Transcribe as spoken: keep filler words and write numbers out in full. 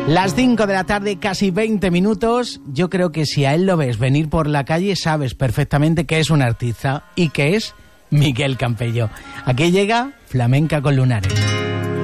Las cinco de la tarde, casi veinte minutos. Yo creo que si a él lo ves venir por la calle, sabes perfectamente que es un artista y que es Miguel Campello. Aquí llega Flamenca con Lunares.